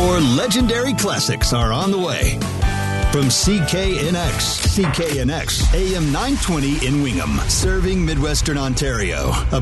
More legendary classics are on the way. From CKNX, AM 920 in Wingham, serving Midwestern Ontario.